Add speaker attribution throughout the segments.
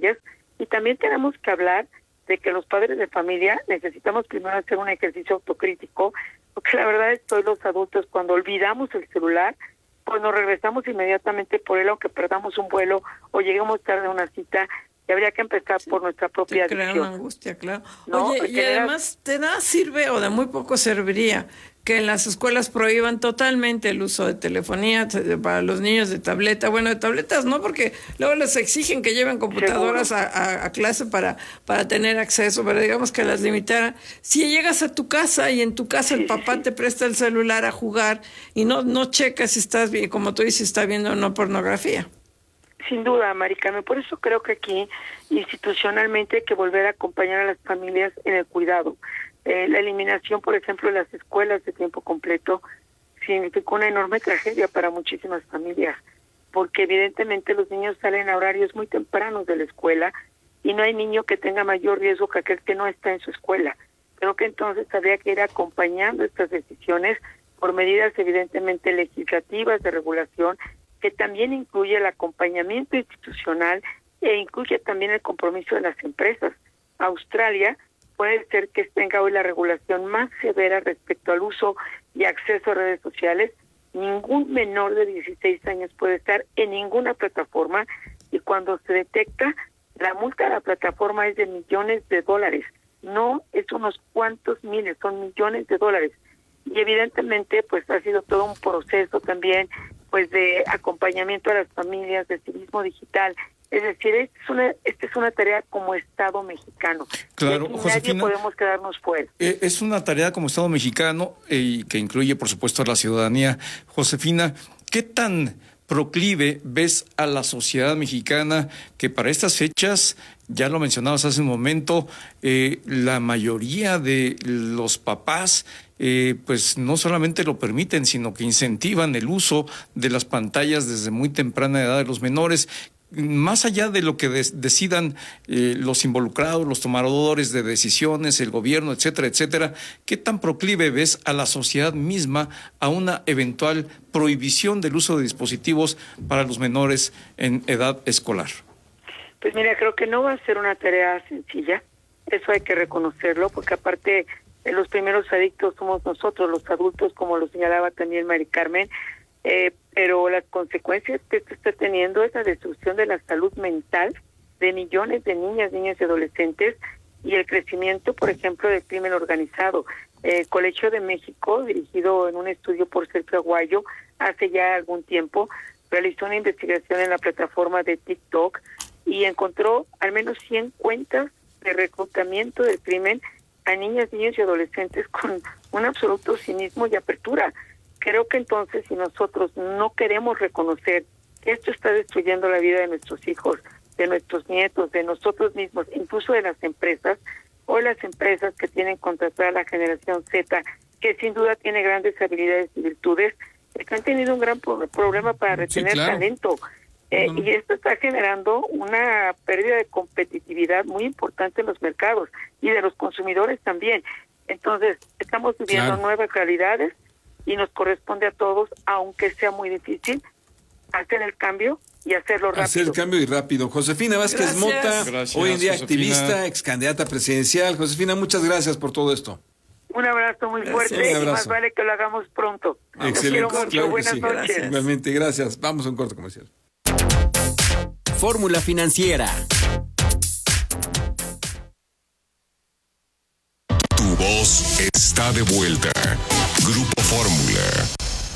Speaker 1: ellas. Y también tenemos que hablar de que los padres de familia necesitamos primero hacer un ejercicio autocrítico, porque la verdad es que hoy los adultos, cuando olvidamos el celular, pues nos regresamos inmediatamente por él, aunque perdamos un vuelo o lleguemos tarde a una cita, y habría que empezar por nuestra propia adicción.
Speaker 2: Crea una angustia, claro.
Speaker 1: ¿No?
Speaker 2: Oye, y además, ¿de nada sirve o de muy poco serviría que en las escuelas prohíban totalmente el uso de telefonía para los niños, de tableta? Bueno, de tabletas no, porque luego les exigen que lleven computadoras a clase para tener acceso, pero digamos que las limitaran. Si llegas a tu casa y en tu casa el papá te presta el celular a jugar y no checas si estás bien, como tú dices, está viendo o no pornografía.
Speaker 1: Sin duda, Mari Carmen, por eso creo que aquí institucionalmente hay que volver a acompañar a las familias en el cuidado. La eliminación, por ejemplo, de las escuelas de tiempo completo significó una enorme tragedia para muchísimas familias, porque evidentemente los niños salen a horarios muy tempranos de la escuela y no hay niño que tenga mayor riesgo que aquel que no está en su escuela. Creo que entonces habría que ir acompañando estas decisiones por medidas evidentemente legislativas de regulación, que también incluye el acompañamiento institucional e incluye también el compromiso de las empresas. Australia puede ser que tenga hoy la regulación más severa respecto al uso y acceso a redes sociales. Ningún menor de 16 años puede estar en ninguna plataforma, y cuando se detecta, la multa de la plataforma es de millones de dólares. No es unos cuantos miles, son millones de dólares. Y evidentemente pues ha sido todo un proceso también pues de acompañamiento a las familias, de civismo digital. Es decir, esta es una tarea como Estado mexicano.
Speaker 3: Claro,
Speaker 1: Josefina, nadie podemos quedarnos fuera.
Speaker 3: Es una tarea como Estado mexicano que incluye, por supuesto, a la ciudadanía. Josefina, ¿qué tan proclive ves a la sociedad mexicana que para estas fechas, ya lo mencionabas hace un momento, la mayoría de los papás pues no solamente lo permiten, sino que incentivan el uso de las pantallas desde muy temprana edad de los menores? Más allá de lo que decidan los involucrados, los tomadores de decisiones, el gobierno, etcétera, etcétera, ¿qué tan proclive ves a la sociedad misma a una eventual prohibición del uso de dispositivos para los menores en edad escolar?
Speaker 1: Pues mira, creo que no va a ser una tarea sencilla, eso hay que reconocerlo, porque aparte los primeros adictos somos nosotros, los adultos, como lo señalaba también Mari Carmen, pero las consecuencias que esto está teniendo es la destrucción de la salud mental de millones de niñas, niños y adolescentes, y el crecimiento, por ejemplo, del crimen organizado. Colegio de México, dirigido en un estudio por Sergio Aguayo, hace ya algún tiempo, realizó una investigación en la plataforma de TikTok y encontró al menos 100 cuentas de reclutamiento del crimen a niñas, niños y adolescentes con un absoluto cinismo y apertura. Creo que entonces, si nosotros no queremos reconocer que esto está destruyendo la vida de nuestros hijos, de nuestros nietos, de nosotros mismos, incluso de las empresas, o las empresas que tienen contratada a la generación Z, que sin duda tiene grandes habilidades y virtudes, que han tenido un gran problema para retener talento. Y esto está generando una pérdida de competitividad muy importante en los mercados y de los consumidores también. Entonces, estamos viviendo nuevas realidades y nos corresponde a todos, aunque sea muy difícil, hacer el cambio y hacerlo rápido.
Speaker 4: Hacer el cambio y rápido. Josefina Vázquez Mota, hoy en día Josefina, activista, ex candidata presidencial. Josefina, muchas gracias por todo esto.
Speaker 1: Un abrazo muy fuerte y más vale que lo hagamos pronto.
Speaker 4: Excelente.
Speaker 1: Los quiero mucho.
Speaker 4: Claro,
Speaker 1: buenas noches.
Speaker 4: Gracias. Igualmente, gracias. Vamos a un corte comercial.
Speaker 5: Fórmula Financiera.
Speaker 6: Tu voz está de vuelta. Grupo Fórmula.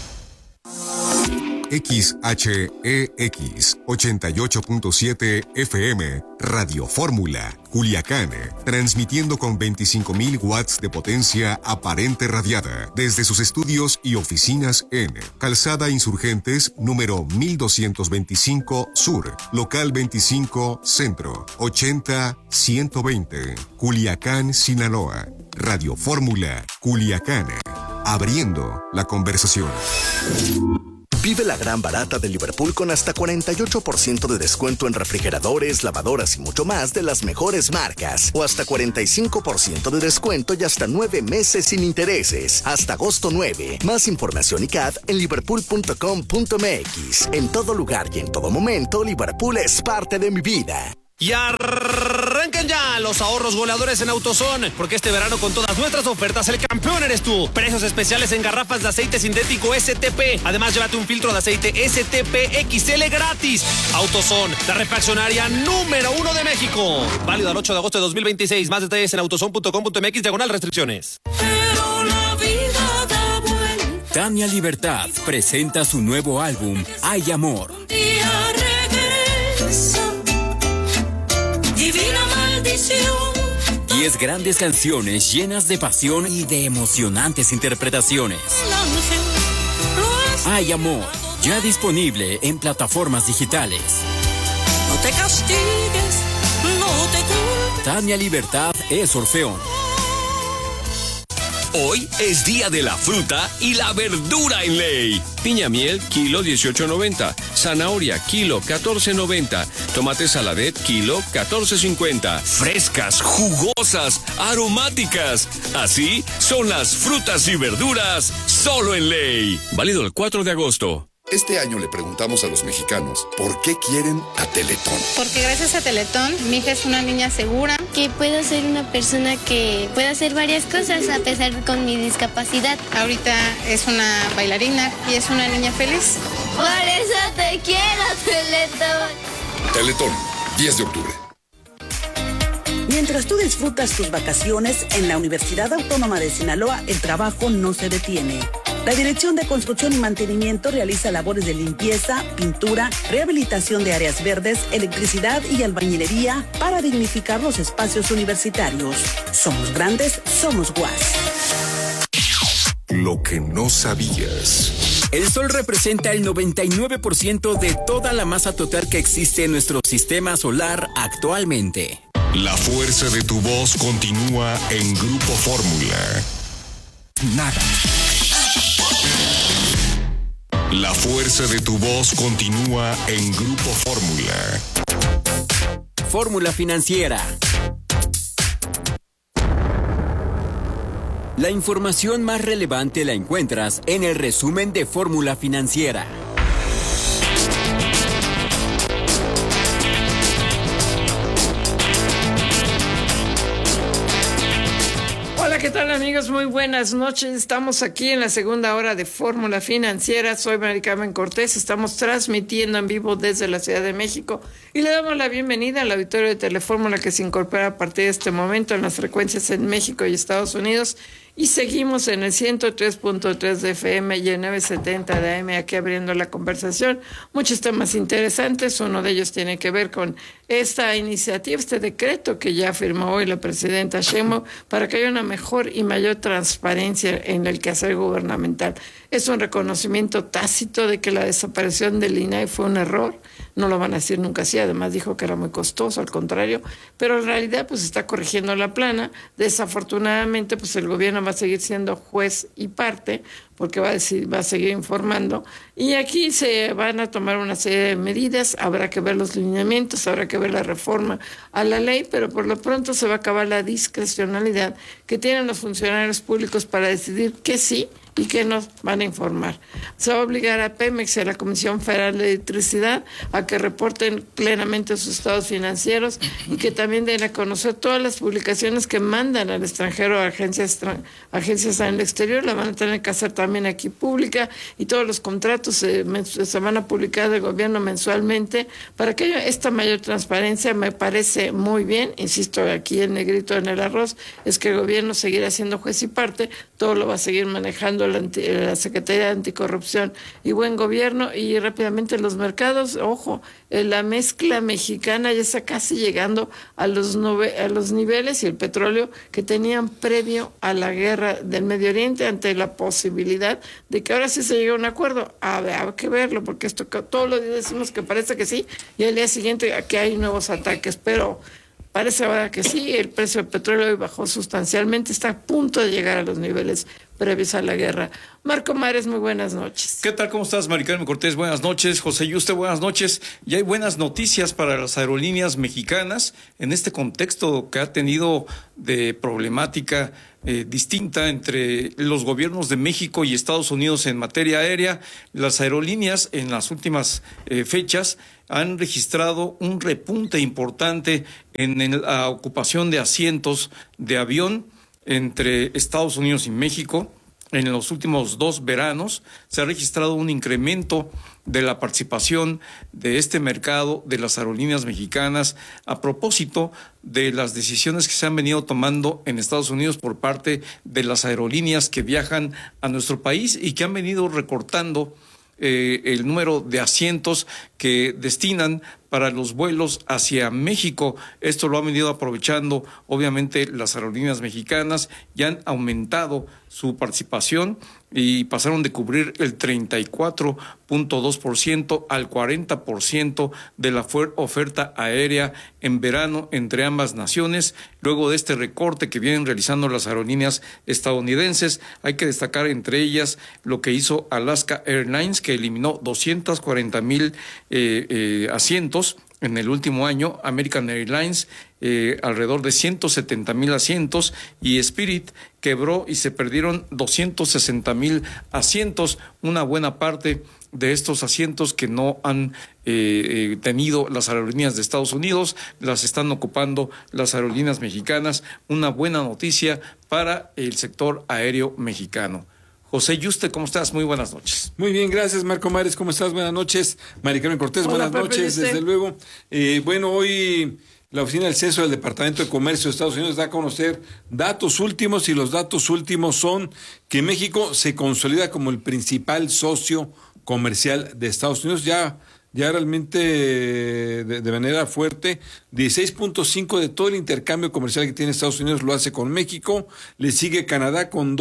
Speaker 6: XHEX 88.7 FM, Radio Fórmula, Culiacán, transmitiendo con 25.000 watts de potencia aparente radiada desde sus estudios y oficinas en Calzada Insurgentes, número 1225 Sur, local 25 Centro, 80-120, Culiacán, Sinaloa. Radio Fórmula, Culiacán, abriendo la conversación.
Speaker 5: Vive la gran barata de Liverpool con hasta 48% de descuento en refrigeradores, lavadoras y mucho más de las mejores marcas. O hasta 45% de descuento y hasta 9 meses sin intereses. Hasta agosto 9. Más información y CAD en liverpool.com.mx. En todo lugar y en todo momento, Liverpool es parte de mi vida.
Speaker 7: Y arranquen ya los ahorros goleadores en AutoZone, porque este verano con todas nuestras ofertas el campeón eres tú. Precios especiales en garrafas de aceite sintético STP. Además, llévate un filtro de aceite STP XL gratis. AutoZone, la refaccionaria número 1 de México. Válido al 8 de agosto de 2026. Más detalles en autozone.com.mx/restricciones.
Speaker 8: Pero la vida da vuelta.
Speaker 9: Tania Libertad presenta su nuevo álbum, Hay Amor.
Speaker 8: Un día regresa. Divina maldición.
Speaker 9: 10 grandes canciones llenas de pasión y de emocionantes interpretaciones. Hay Amor, ya disponible en plataformas digitales.
Speaker 8: No te castigues, no te culpes.
Speaker 9: Tania Libertad es Orfeón.
Speaker 10: Hoy es día de la fruta y la verdura en Ley. Piña miel, kilo 18.90. Zanahoria, kilo 14.90. Tomate saladet, kilo 14.50. Frescas, jugosas, aromáticas. Así son las frutas y verduras solo en Ley. Válido el 4 de agosto.
Speaker 11: Este año le preguntamos a los mexicanos por qué quieren a Teletón.
Speaker 12: Porque gracias a Teletón, mi hija es una niña segura.
Speaker 13: Que puedo ser una persona que pueda hacer varias cosas a pesar con mi discapacidad.
Speaker 12: Ahorita es una bailarina y es una niña feliz.
Speaker 13: Por eso te quiero, Teletón.
Speaker 11: Teletón, 10 de octubre.
Speaker 14: Mientras tú disfrutas tus vacaciones, en la Universidad Autónoma de Sinaloa el trabajo no se detiene. La Dirección de Construcción y Mantenimiento realiza labores de limpieza, pintura, rehabilitación de áreas verdes, electricidad y albañilería para dignificar los espacios universitarios. Somos grandes, somos UAS.
Speaker 6: Lo que no sabías.
Speaker 9: El Sol representa el 99% de toda la masa total que existe en nuestro sistema solar actualmente.
Speaker 6: La fuerza de tu voz continúa en Grupo Fórmula. Nada. La fuerza de tu voz continúa en Grupo Fórmula.
Speaker 9: Fórmula Financiera. La información más relevante la encuentras en el resumen de Fórmula Financiera.
Speaker 2: Hola, ¿qué tal amigos? Muy buenas noches. Estamos aquí en la segunda hora de Fórmula Financiera. Soy Mari Carmen Cortés. Estamos transmitiendo en vivo desde la Ciudad de México y le damos la bienvenida al auditorio de Telefórmula que se incorpora a partir de este momento en las frecuencias en México y Estados Unidos. Y seguimos en el 103.3 de FM y el 970 de AM, aquí abriendo la conversación. Muchos temas interesantes. Uno de ellos tiene que ver con esta iniciativa, este decreto que ya firmó hoy la presidenta Sheinbaum para que haya una mejor y mayor transparencia en el quehacer gubernamental. Es un reconocimiento tácito de que la desaparición del INAI fue un error. No lo van a decir nunca así. Además dijo que era muy costoso, al contrario. Pero en realidad pues está corrigiendo la plana. Desafortunadamente pues el gobierno va a seguir siendo juez y parte porque va a seguir informando. Y aquí se van a tomar una serie de medidas. Habrá que ver los lineamientos, habrá que ver la reforma a la ley, pero por lo pronto se va a acabar la discrecionalidad que tienen los funcionarios públicos para decidir qué sí y que nos van a informar. Se va a obligar a Pemex y a la Comisión Federal de Electricidad a que reporten plenamente sus estados financieros y que también den a conocer todas las publicaciones que mandan al extranjero a agencias en el exterior. La van a tener que hacer también aquí pública y todos los contratos se van a publicar del gobierno mensualmente para que haya esta mayor transparencia. Me parece muy bien, insisto, aquí el negrito en el arroz es que el gobierno seguirá siendo juez y parte, todo lo va a seguir manejando la Secretaría de Anticorrupción y Buen Gobierno. Y rápidamente los mercados, ojo, la mezcla mexicana ya está casi llegando a los niveles y el petróleo que tenían previo a la guerra del Medio Oriente, ante la posibilidad de que ahora sí se llegue a un acuerdo. Habrá que verlo, porque esto todos los días decimos que parece que sí y al día siguiente aquí hay nuevos ataques, pero parece ahora que sí. El precio del petróleo hoy bajó sustancialmente, está a punto de llegar a los niveles previos a la guerra. Marco Mares, muy buenas noches.
Speaker 3: ¿Qué tal? ¿Cómo estás, Mari Carmen Cortés? Buenas noches. José Yuste, buenas noches. Y hay buenas noticias para las aerolíneas mexicanas en este contexto que ha tenido de problemática distinta entre los gobiernos de México y Estados Unidos en materia aérea. Las aerolíneas en las últimas fechas han registrado un repunte importante en la ocupación de asientos de avión entre Estados Unidos y México. En los últimos 2 veranos se ha registrado un incremento de la participación de este mercado de las aerolíneas mexicanas a propósito de las decisiones que se han venido tomando en Estados Unidos por parte de las aerolíneas que viajan a nuestro país y que han venido recortando el número de asientos que destinan para los vuelos hacia México. Esto lo han venido aprovechando, obviamente, las aerolíneas mexicanas y han aumentado su participación y pasaron de cubrir el 34.2% al 40% de la oferta aérea en verano entre ambas naciones. Luego de este recorte que vienen realizando las aerolíneas estadounidenses, hay que destacar entre ellas lo que hizo Alaska Airlines, que eliminó 240,000 asientos en el último año, American Airlines alrededor de 170,000 asientos y Spirit quebró y se perdieron 260,000 asientos, una buena parte de estos asientos que no han tenido las aerolíneas de Estados Unidos, las están ocupando las aerolíneas mexicanas, una buena noticia para el sector aéreo mexicano. José Yuste, ¿cómo estás? Muy buenas noches.
Speaker 4: Muy bien, gracias Marco Mares, ¿cómo estás? Buenas noches. Mari Carmen Cortés, buenas noches, desde luego. Bueno, hoy la Oficina del Censo del Departamento de Comercio de Estados Unidos da a conocer datos últimos y los datos últimos son que México se consolida como el principal socio comercial de Estados Unidos, ya realmente de manera fuerte. 16.5% de todo el intercambio comercial que tiene Estados Unidos lo hace con México, le sigue Canadá con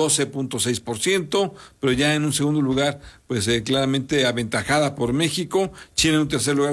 Speaker 4: 12.6%, pero ya en un segundo lugar, pues claramente aventajada por México, China en un tercer lugar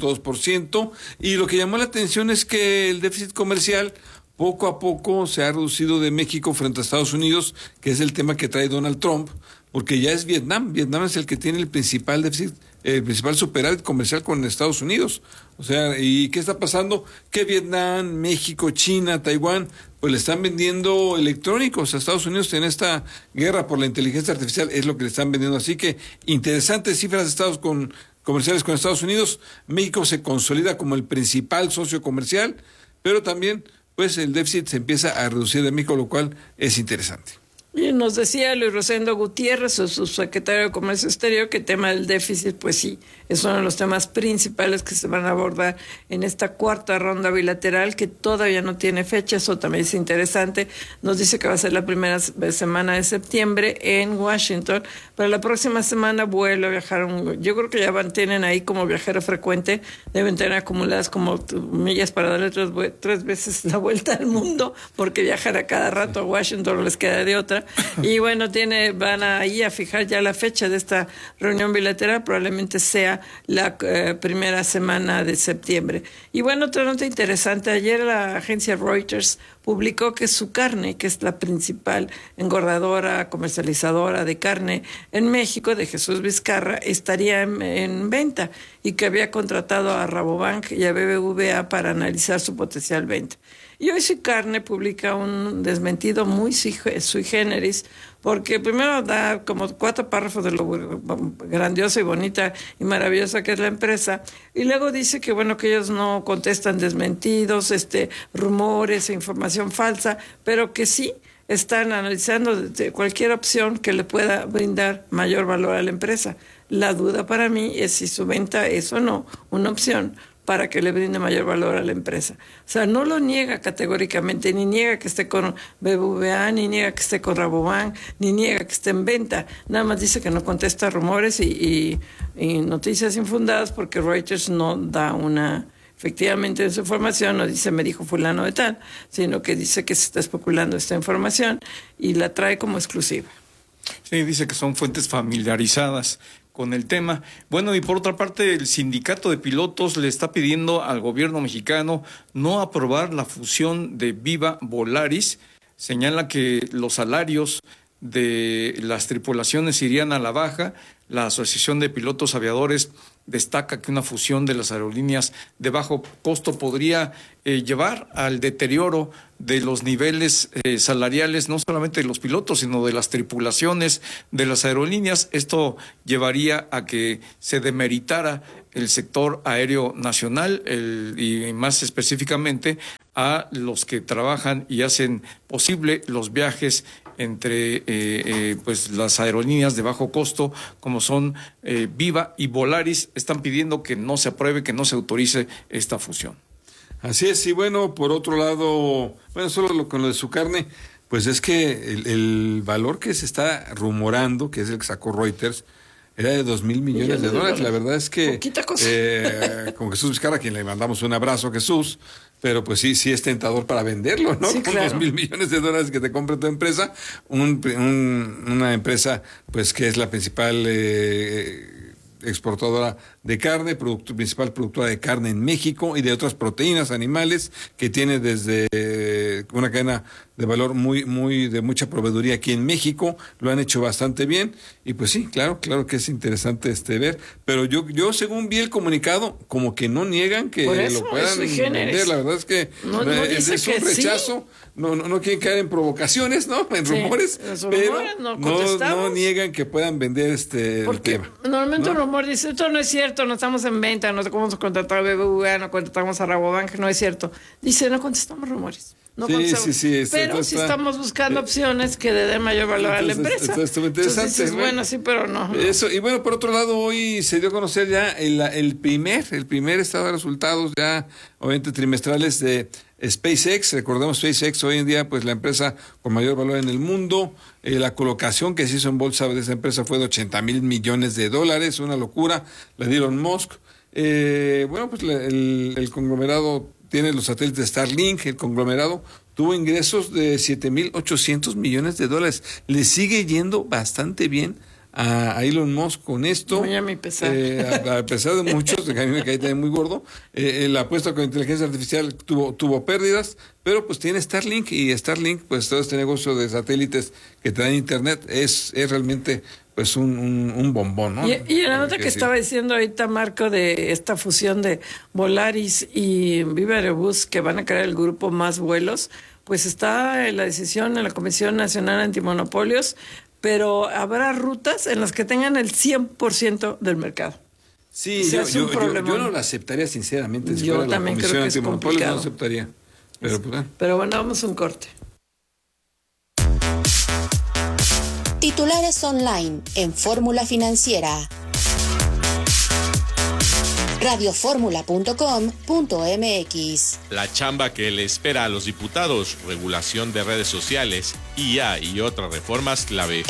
Speaker 4: 6.2%, y lo que llamó la atención es que el déficit comercial poco a poco se ha reducido de México frente a Estados Unidos, que es el tema que trae Donald Trump, porque ya es Vietnam. Vietnam es el que tiene el principal déficit, el principal superávit comercial con Estados Unidos. O sea, ¿y qué está pasando? Que Vietnam, México, China, Taiwán, pues le están vendiendo electrónicos a Estados Unidos en esta guerra por la inteligencia artificial, es lo que le están vendiendo. Así que interesantes cifras de Estados comerciales con Estados Unidos. México se consolida como el principal socio comercial, pero también pues el déficit se empieza a reducir de México, lo cual es interesante.
Speaker 2: Y nos decía Luis Rosendo Gutiérrez, su subsecretario de Comercio Exterior, que el tema del déficit, pues sí, es uno de los temas principales que se van a abordar en esta 4ª ronda bilateral, que todavía no tiene fecha. Eso también es interesante. Nos dice que va a ser la primera semana de septiembre en Washington, pero la próxima semana vuelve a viajar. Yo creo que ya tienen ahí como viajero frecuente, deben tener acumuladas como millas para darle 3 veces la vuelta al mundo, porque viajar a cada rato a Washington no les queda de otra. Y bueno, van ahí a fijar ya la fecha de esta reunión bilateral, probablemente sea la primera semana de septiembre. Y bueno, otra nota interesante, ayer la agencia Reuters publicó que su carne, que es la principal engordadora, comercializadora de carne en México, de Jesús Vizcarra, estaría en venta y que había contratado a Rabobank y a BBVA para analizar su potencial venta. Y hoy Su Carne publica un desmentido muy sui generis, porque primero da como 4 párrafos de lo grandiosa y bonita y maravillosa que es la empresa, y luego dice que bueno, que ellos no contestan desmentidos, rumores e información falsa, pero que sí están analizando cualquier opción que le pueda brindar mayor valor a la empresa. La duda para mí es si su venta es o no una opción para que le brinde mayor valor a la empresa. O sea, no lo niega categóricamente, ni niega que esté con BBVA, ni niega que esté con Rabobank, ni niega que esté en venta. Nada más dice que no contesta rumores y noticias infundadas, porque Reuters no da efectivamente de su información, no dice me dijo fulano de tal, sino que dice que se está especulando esta información y la trae como exclusiva.
Speaker 3: Sí, dice que son fuentes familiarizadas con el tema. Bueno, y por otra parte, el sindicato de pilotos le está pidiendo al gobierno mexicano no aprobar la fusión de Viva Volaris. Señala que los salarios de las tripulaciones irían a la baja. La Asociación de Pilotos Aviadores destaca que una fusión de las aerolíneas de bajo costo podría llevar al deterioro de los niveles salariales, no solamente de los pilotos, sino de las tripulaciones de las aerolíneas. Esto llevaría a que se demeritara el sector aéreo nacional y más específicamente a los que trabajan y hacen posible los viajes entre pues las aerolíneas de bajo costo como son Viva y Volaris. Están pidiendo que no se apruebe, que no se autorice esta fusión.
Speaker 4: Así es, y bueno, por otro lado, bueno, solo con lo de su carne, pues es que el valor que se está rumorando, que es el que sacó Reuters, era de $2,000 millones de dólares. La verdad es que con Jesús Vizcarra, a quien le mandamos un abrazo, Jesús, pero pues sí es tentador para venderlo, ¿no?
Speaker 2: Sí, claro.
Speaker 4: Con $2,000 millones de dólares que te compre tu empresa, una empresa pues que es la principal exportadora de carne, principal productora de carne en México y de otras proteínas animales, que tiene desde una cadena de valor de mucha proveeduría aquí en México. Lo han hecho bastante bien y pues sí, claro que es interesante ver, pero yo según vi el comunicado, como que no niegan que lo puedan vender. La verdad es que es un rechazo. Sí. No quieren caer en provocaciones, ¿no? En rumores, pero no niegan que puedan vender el tema.
Speaker 2: Normalmente un rumor dice, esto no es cierto, no estamos en venta, no vamos a contratar a BBVA, no contratamos a Rabobank, no es cierto. Dice, no contestamos rumores. No
Speaker 4: sí,
Speaker 2: pero si estamos buscando opciones que le den mayor valor a la empresa.
Speaker 4: Interesante.
Speaker 2: Entonces, bueno, sí, pero no.
Speaker 4: Eso, y bueno, por otro lado, hoy se dio a conocer ya el primer estado de resultados, ya obviamente trimestrales de SpaceX. Recordemos, SpaceX hoy en día, pues la empresa con mayor valor en el mundo. La colocación que se hizo en bolsa de esa empresa fue de $80,000 millones, una locura, la de Elon Musk. Bueno, pues el conglomerado tiene los satélites Starlink. El conglomerado tuvo ingresos de $7,800 millones. Le sigue yendo bastante bien a Elon Musk con esto.
Speaker 2: Muy a mi pesar.
Speaker 4: A pesar de muchos, que a mí me cae también muy gordo. La apuesta con inteligencia artificial tuvo pérdidas, pero pues tiene Starlink, y Starlink, pues todo este negocio de satélites que te dan internet es realmente pues un bombón, ¿no?
Speaker 2: Y en la nota que estaba diciendo ahorita Marco de esta fusión de Volaris y Viva Aerobús, que van a crear el grupo Más Vuelos, pues está la decisión en la Comisión Nacional Antimonopolios, pero habrá rutas en las que tengan el 100% del mercado.
Speaker 4: Sí, yo no lo aceptaría sinceramente. Si
Speaker 2: yo también creo que es complicado.
Speaker 4: No aceptaría.
Speaker 2: Pero bueno, vamos a un corte.
Speaker 15: Titulares online en Fórmula Financiera. radioformula.com.mx.
Speaker 16: La chamba que le espera a los diputados, regulación de redes sociales, IA y otras reformas clave.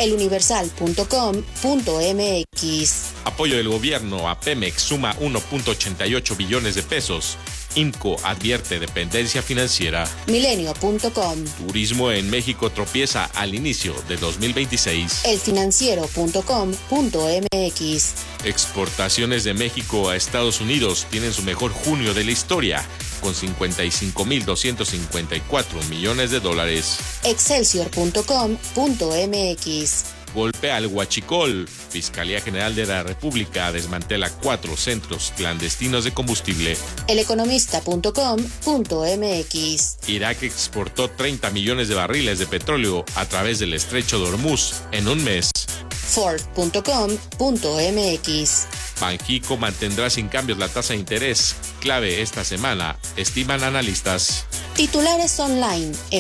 Speaker 15: eluniversal.com.mx.
Speaker 16: Apoyo del gobierno a Pemex suma 1.88 billones de pesos. IMCO advierte dependencia financiera.
Speaker 15: Milenio.com.
Speaker 16: Turismo en México tropieza al inicio de 2026.
Speaker 15: elfinanciero.com.mx.
Speaker 16: Exportaciones de México a Estados Unidos tienen su mejor junio de la historia, con $55,254 millones.
Speaker 15: Excelsior.com.mx.
Speaker 16: Golpe al huachicol. Fiscalía General de la República desmantela 4 centros clandestinos de combustible.
Speaker 15: eleconomista.com.mx.
Speaker 16: Irak exportó 30 millones de barriles de petróleo a través del estrecho de Hormuz en un mes.
Speaker 15: Ford.com.mx.
Speaker 16: Banxico mantendrá sin cambios la tasa de interés clave esta semana, estiman analistas.
Speaker 15: Titulares online en